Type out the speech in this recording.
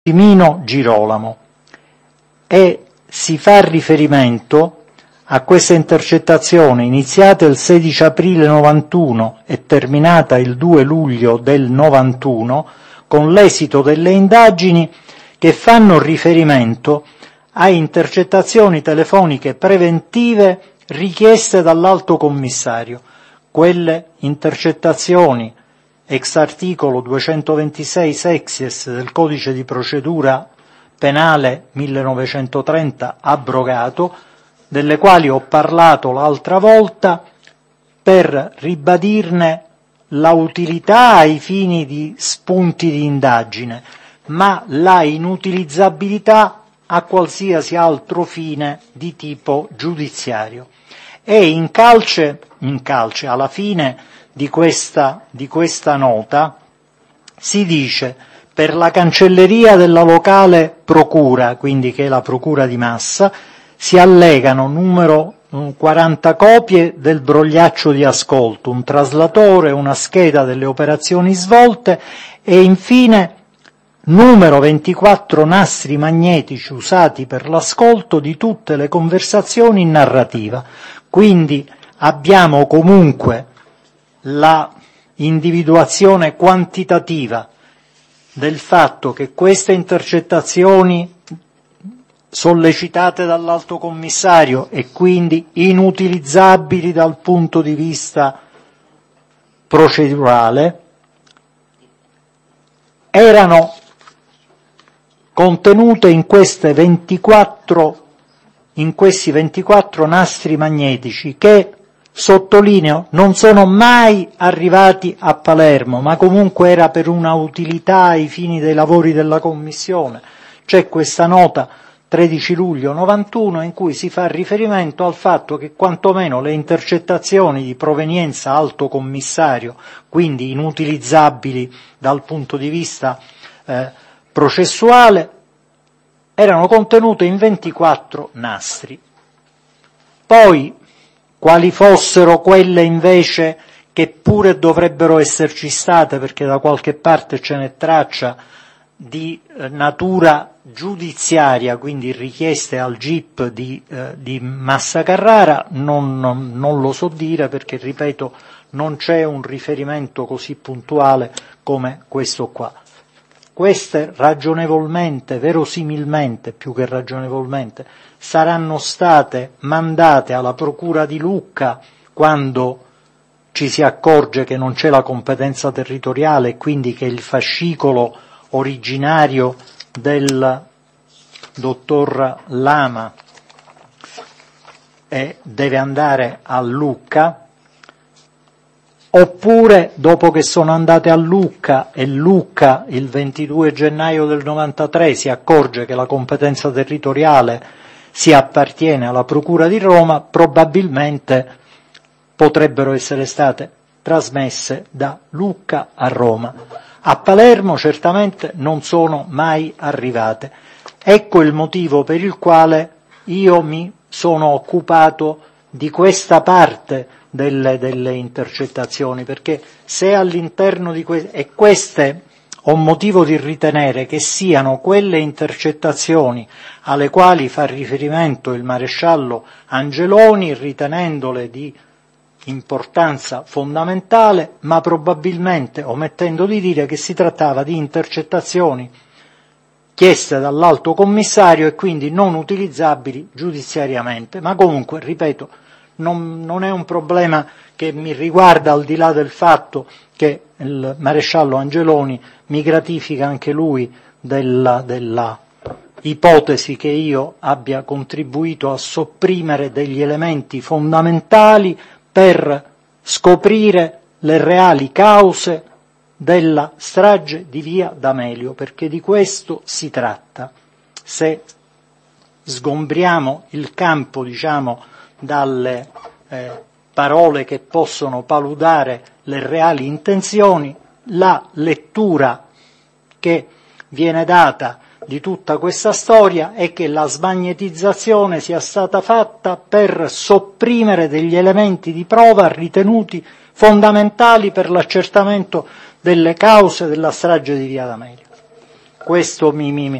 Mino Girolamo, e si fa riferimento a questa intercettazione iniziata il 16 aprile 91 e terminata il 2 luglio del 91, con l'esito delle indagini che fanno riferimento a intercettazioni telefoniche preventive richieste dall'Alto Commissario. Quelle intercettazioni ex articolo 226 sexies del Codice di procedura penale 1930 abrogato, delle quali ho parlato l'altra volta per ribadirne la utilità ai fini di spunti di indagine, ma la inutilizzabilità a qualsiasi altro fine di tipo giudiziario. E in calce, alla fine di questa nota, si dice: per la cancelleria della locale procura, quindi che è la procura di Massa, si allegano numero 40 copie del brogliaccio di ascolto, un traslatore, una scheda delle operazioni svolte e infine numero 24 nastri magnetici usati per l'ascolto di tutte le conversazioni in narrativa. Quindi abbiamo comunque la individuazione quantitativa del fatto che queste intercettazioni sollecitate dall'Alto Commissario e quindi inutilizzabili dal punto di vista procedurale erano contenute in questi 24 nastri magnetici che, sottolineo, non sono mai arrivati a Palermo, ma comunque era per una utilità ai fini dei lavori della Commissione. C'è questa nota 13 luglio 91 in cui si fa riferimento al fatto che quantomeno le intercettazioni di provenienza Alto Commissario, quindi inutilizzabili dal punto di vista processuale, erano contenute in 24 nastri. Poi, quali fossero quelle invece che pure dovrebbero esserci state, perché da qualche parte ce n'è traccia, di natura giudiziaria, quindi richieste al GIP di Massa Carrara, non lo so dire, perché, ripeto, non c'è un riferimento così puntuale come questo qua. Queste ragionevolmente, verosimilmente, più che ragionevolmente, saranno state mandate alla Procura di Lucca quando ci si accorge che non c'è la competenza territoriale e quindi che il fascicolo originario del dottor Lama deve andare a Lucca, oppure dopo che sono andate a Lucca e Lucca il 22 gennaio del 93 si accorge che la competenza territoriale si appartiene alla Procura di Roma, probabilmente potrebbero essere state trasmesse da Lucca a Roma. A Palermo certamente non sono mai arrivate. Ecco il motivo per il quale io mi sono occupato di questa parte delle intercettazioni, perché se all'interno di queste ho motivo di ritenere che siano quelle intercettazioni alle quali fa riferimento il maresciallo Angeloni, ritenendole di importanza fondamentale, ma probabilmente omettendo di dire che si trattava di intercettazioni chieste dall'Alto Commissario e quindi non utilizzabili giudiziariamente. Ma comunque, ripeto, non è un problema che mi riguarda, al di là del fatto che il maresciallo Angeloni mi gratifica anche lui della ipotesi che io abbia contribuito a sopprimere degli elementi fondamentali per scoprire le reali cause della strage di via D'Amelio, perché di questo si tratta. Se sgombriamo il campo, dalle parole che possono paludare le reali intenzioni, la lettura che viene data di tutta questa storia è che la smagnetizzazione sia stata fatta per sopprimere degli elementi di prova ritenuti fondamentali per l'accertamento delle cause della strage di via D'Amelio. Questo mi